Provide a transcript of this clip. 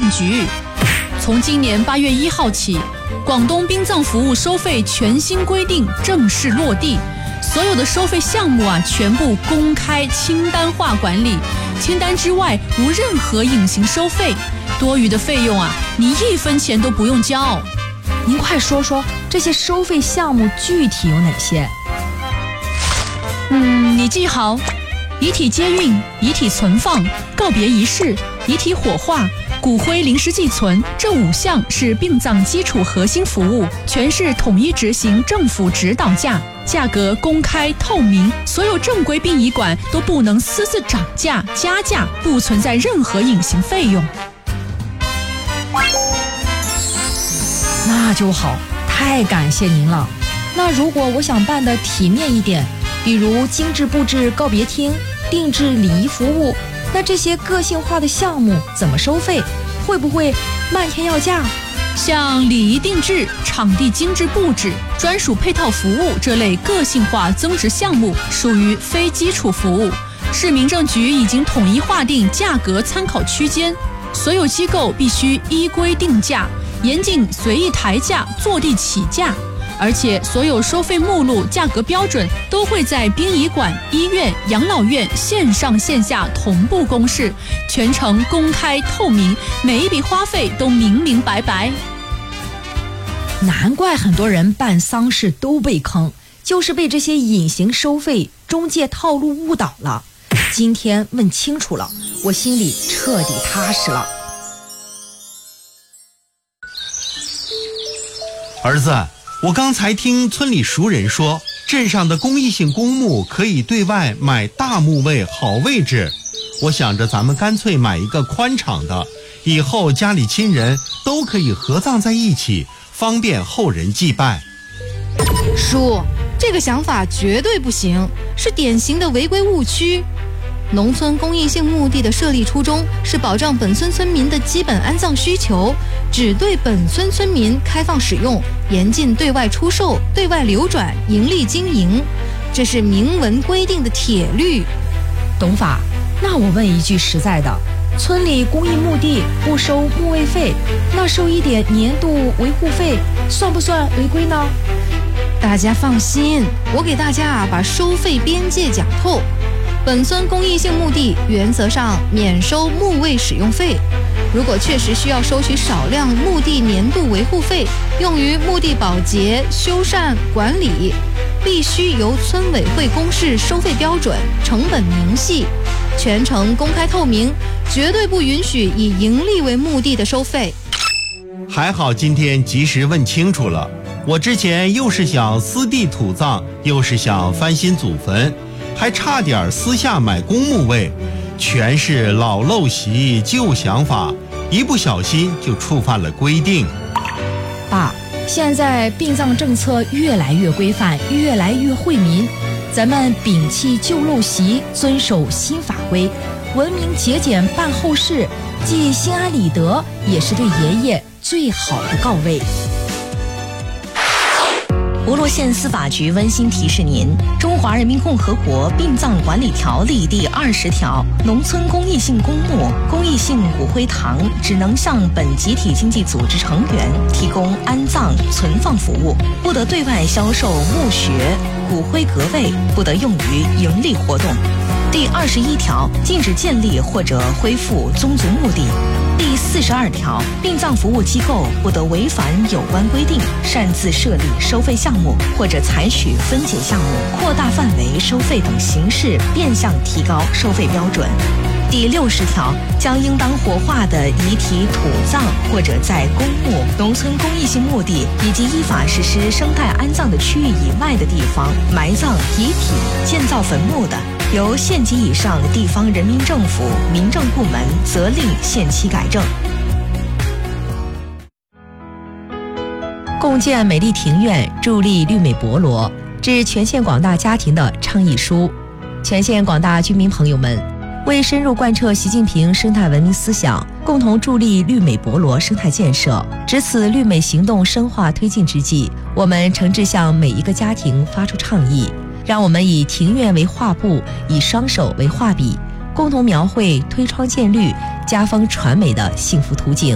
局。从今年8月1号起，广东殡葬服务收费全新规定正式落地，所有的收费项目全部公开清单化管理，清单之外无任何隐形收费，多余的费用你1分钱都不用交。 您快说说这些收费项目具体有哪些？ 你记好：遗体接运、遗体存放、告别仪式、遗体火化、骨灰临时寄存，这5项是殡葬基础核心服务，全市统一执行政府指导价，价格公开透明，所有正规殡仪馆都不能私自涨价加价，不存在任何隐形费用。 那就好，太感谢您了。那如果我想办的体面一点，比如精致布置告别厅、定制礼仪服务，那这些个性化的项目怎么收费？会不会漫天要价？ 像礼仪定制、场地精致布置、专属配套服务这类个性化增值项目属于非基础服务，市民政局已经统一划定价格参考区间，所有机构必须依规定价，严禁随意抬价、坐地起价。而且所有收费目录、价格标准都会在殡仪馆、医院、养老院线上线下同步公示，全程公开透明，每一笔花费都明明白白。 难怪很多人办丧事都被坑，就是被这些隐形收费中介套路误导了。今天问清楚了，我心里彻底踏实了。 儿子，我刚才听村里熟人说，镇上的公益性公墓可以对外买大墓位好位置，我想着咱们干脆买一个宽敞的，以后家里亲人都可以合葬在一起，方便后人祭拜。 叔，这个想法绝对不行，是典型的违规误区。农村公益性墓地的设立初衷是保障本村村民的基本安葬需求，只对本村村民开放使用，严禁对外出售、对外流转、盈利经营，这是明文规定的铁律。 董法，那我问一句实在的，村里公益墓地不收墓位费，那收一点年度维护费算不算违规呢？ 大家放心，我给大家把收费边界讲透。本村公益性墓地原则上免收墓位使用费，如果确实需要收取少量墓地年度维护费，用于墓地保洁、修缮、管理，必须由村委会公示收费标准，成本明细，全程公开透明，绝对不允许以盈利为目的的收费。 还好今天及时问清楚了，我之前又是想私地土葬，又是想翻新祖坟，还差点私下买公墓位，全是老陋习旧想法，一不小心就触犯了规定。 爸，现在殡葬政策越来越规范，越来越惠民，咱们摒弃旧陋习，遵守新法规，文明节俭办后事，既心安理得，也是对爷爷最好的告慰。 博洛县司法局温馨提示您：《中华人民共和国殡葬管理条例》第20条，农村公益性公墓、公益性骨灰堂只能向本集体经济组织成员提供安葬、存放服务，不得对外销售墓穴、骨灰格位，不得用于盈利活动。第21条，禁止建立或者恢复宗族墓地。第42条，殡葬服务机构不得违反有关规定，擅自设立收费项目，或者采取分解项目、扩大范围收费等形式，变相提高收费标准。第60条，将应当火化的遗体土葬或者在公墓、农村公益性墓地以及依法实施生态安葬的区域以外的地方埋葬遗体、建造坟墓的，由县级以上地方人民政府、民政部门责令限期改正。共建美丽庭院，助力绿美博罗，致全县广大家庭的倡议书。全县广大居民朋友们，为深入贯彻习近平生态文明思想，共同助力绿美博罗生态建设，值此绿美行动深化推进之际，我们诚挚向每一个家庭发出倡议，让我们以庭院为画布，以双手为画笔，共同描绘推窗见绿、家风传美的幸福图景。